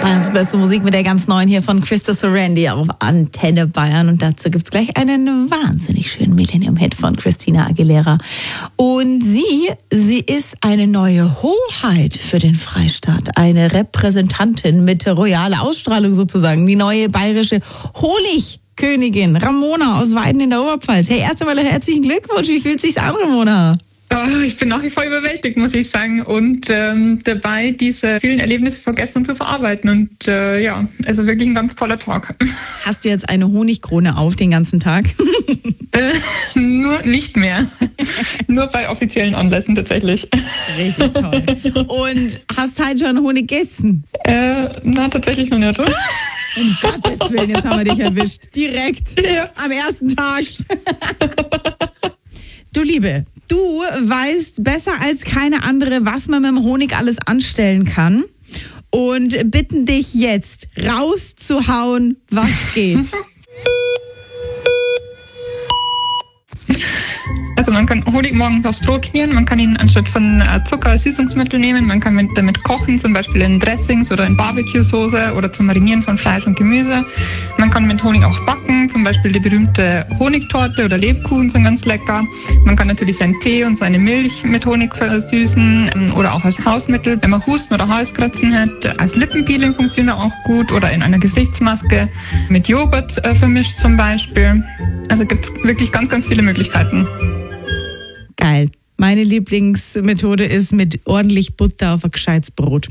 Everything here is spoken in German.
feierns beste Musik mit der ganz neuen hier von Christa Sorandi auf Antenne Bayern. Und dazu gibt's gleich einen wahnsinnig schönen Millennium-Hit von Christina Aguilera. Und sie ist eine neue Hoheit für den Freistaat. Eine Repräsentantin mit royaler Ausstrahlung sozusagen. Die neue bayerische Honigkönigin Ramona aus Weiden in der Oberpfalz. Hey, erst einmal herzlichen Glückwunsch. Wie fühlt sich's an, Ramona? Oh, ich bin nach wie vor überwältigt, muss ich sagen, und dabei, diese vielen Erlebnisse von gestern zu verarbeiten. Und also wirklich ein ganz toller Tag. Hast du jetzt eine Honigkrone auf den ganzen Tag? Nur nicht mehr. Nur bei offiziellen Anlässen tatsächlich. Richtig toll. Und hast heute schon Honig gegessen? Tatsächlich noch nicht. Um Gottes Willen, jetzt haben wir dich erwischt. Direkt am ersten Tag. Du Liebe, du weißt besser als keine andere, was man mit dem Honig alles anstellen kann, und bitten dich jetzt rauszuhauen, was geht. Also man kann Honig morgens aufs Brot schmieren, man kann ihn anstatt von Zucker als Süßungsmittel nehmen, man kann damit kochen, zum Beispiel in Dressings oder in Barbecue-Soße oder zum Marinieren von Fleisch und Gemüse. Man kann mit Honig auch backen, zum Beispiel die berühmte Honigtorte oder Lebkuchen sind ganz lecker. Man kann natürlich seinen Tee und seine Milch mit Honig versüßen oder auch als Hausmittel, wenn man Husten oder Halskratzen hat. Als Lippenpeeling funktioniert er auch gut oder in einer Gesichtsmaske mit Joghurt vermischt zum Beispiel. Also gibt es wirklich ganz, ganz viele Möglichkeiten. Geil. Meine Lieblingsmethode ist mit ordentlich Butter auf ein gescheites Brot.